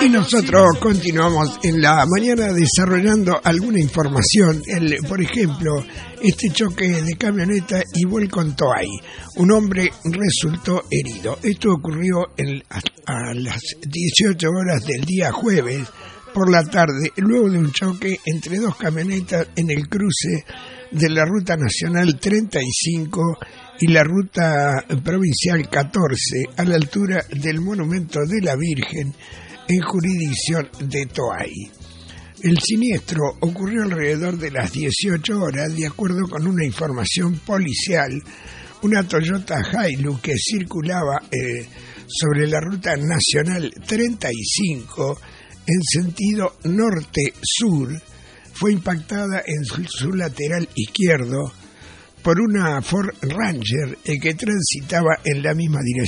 Y nosotros continuamos en la mañana desarrollando alguna información. Por ejemplo, este choque de camioneta y vuelco en Toay. Un hombre resultó herido. Esto ocurrió a las 18 horas del día jueves por la tarde, luego de un choque entre dos camionetas en el cruce de la Ruta Nacional 35 y la Ruta Provincial 14, a la altura del Monumento de la Virgen, en jurisdicción de Toay. El siniestro ocurrió alrededor de las 18 horas, de acuerdo con una información policial. Una Toyota Hilux que circulaba sobre la Ruta Nacional 35 en sentido norte-sur fue impactada en su lateral izquierdo por una Ford Ranger que transitaba en la misma dirección.